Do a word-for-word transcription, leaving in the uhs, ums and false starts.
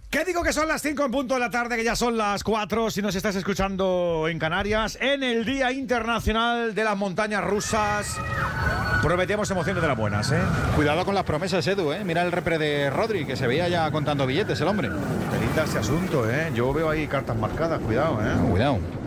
¿Qué digo que son las cinco en punto de la tarde, que ya son las cuatro si nos estás escuchando en Canarias, en el Día Internacional de las Montañas Rusas? Prometemos emociones de las buenas, ¿eh? Cuidado con las promesas, Edu, ¿eh? Mira el repre de Rodri, que se veía ya contando billetes el hombre. Telita ese asunto, ¿eh? Yo veo ahí cartas marcadas, cuidado, ¿eh? Cuidado.